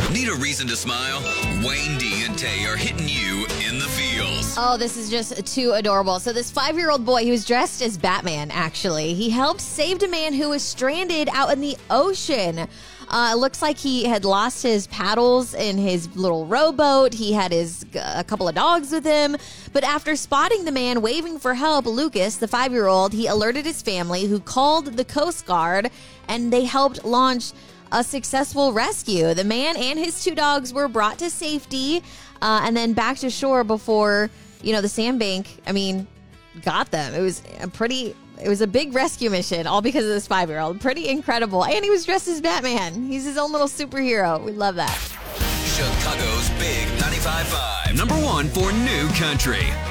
Need a reason to smile? Wayne D and Tay are hitting you in the feels. Oh, this is just too adorable. So this 5-year-old boy, he was dressed as Batman, actually. He helped save a man who was stranded out in the ocean. It looks like he had lost his paddles in his little rowboat. He had a couple of dogs with him. But after spotting the man waving for help, Lucas, the 5-year-old, he alerted his family, who called the Coast Guard, and they helped launch a successful rescue. The man and his 2 dogs were brought to safety and then back to shore before, the sandbank, got them. It was a big rescue mission, all because of this 5-year-old. Pretty incredible. And he was dressed as Batman. He's his own little superhero. We love that. Chicago's Big 95.5. #1 for New Country.